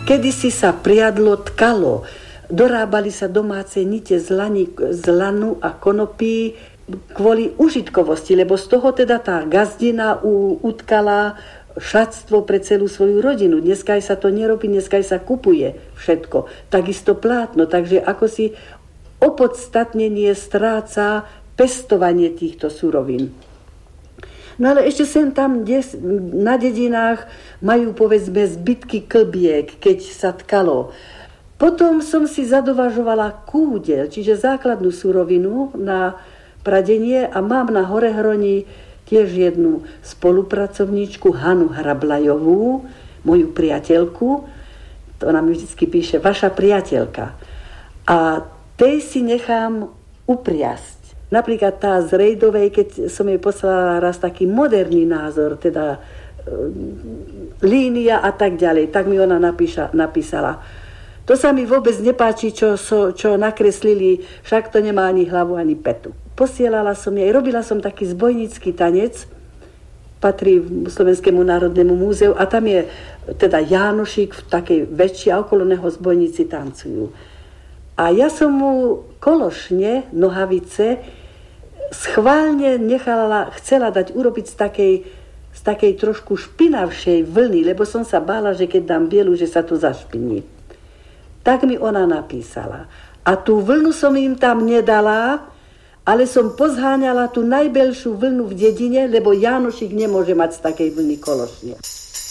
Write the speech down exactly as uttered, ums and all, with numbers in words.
Kedysi sa priadlo, tkalo. Dorábali sa domáce nite z, lani, z lanu a konopí kvôli užitkovosti, lebo z toho teda tá gazdina u, utkala šatstvo pre celú svoju rodinu. Dneska aj sa to nerobí, dneska aj sa kupuje všetko. Takisto plátno, takže ako si opodstatnenie stráca pestovanie týchto surovín. No ale ešte sem tam des, na dedinách majú povedzme zbytky klbiek, keď sa tkalo. Potom som si zadovažovala kúdel, čiže základnú surovinu na pradenie a mám na Horehroni tiež jednu spolupracovníčku Hanu Hrablajovú, moju priateľku. Ona mi vždy píše, vaša priateľka. A tej si nechám upriasť. Napríklad tá z Rejdovej, keď som jej poslala raz taký moderný názor, teda e, línia a tak ďalej, tak mi ona napíša, napísala. To sa mi vôbec nepáči, čo, so, čo nakreslili, však to nemá ani hlavu, ani petu. Posielala som jej, robila som taký zbojnícky tanec, patrí Slovenskému národnému múzeu a tam je teda Jánošík v takej väčšej a okolo neho zbojníci tancujú. A ja som mu kološne, nohavice, schválne nechala, chcela dať urobiť z takej, z takej trošku špinavšej vlny, lebo som sa bála, že keď dám bielu, že sa to zašpiní. Tak mi ona napísala. A tú vlnu som im tam nedala, ale som pozháňala tú najbelšiu vlnu v dedine, lebo Jánošík nemôže mať z takej vlny kološne.